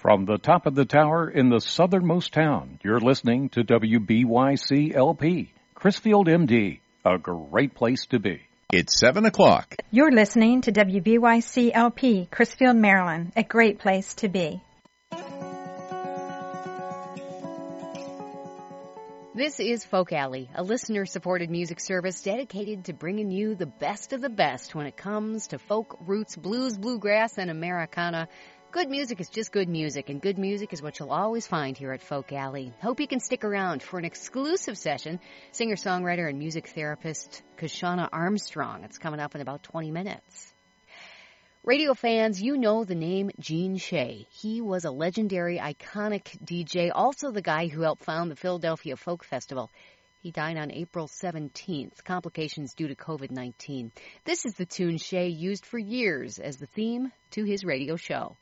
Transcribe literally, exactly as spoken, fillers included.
From the top of the tower in the southernmost town, you're listening to W B Y C L P, Chrisfield, M D, a great place to be. It's seven o'clock. You're listening to W B Y C L P, Chrisfield, Maryland, a great place to be. This is Folk Alley, a listener-supported music service dedicated to bringing you the best of the best when it comes to folk, roots, blues, bluegrass, and Americana. Good music is just good music, and good music is what you'll always find here at Folk Alley. Hope you can stick around for an exclusive session. Singer-songwriter and music therapist Kashana Armstrong. It's coming up in about twenty minutes. Radio fans, you know the name Gene Shea. He was a legendary, iconic D J, also the guy who helped found the Philadelphia Folk Festival. He died on April seventeenth, complications due to covid nineteen. This is the tune Shea used for years as the theme to his radio show.